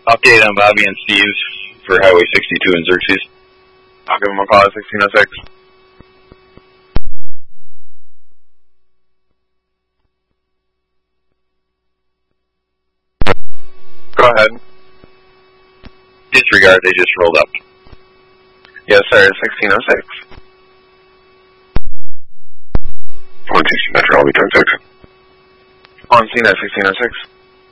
Update on Bobby and Steve for Highway 62 in Xerxes. I'll give them a call at 1606. Go ahead. Disregard, they just rolled up. Yes, sir, 1606. 160 Metro, I'll be 6. On scene at 1606.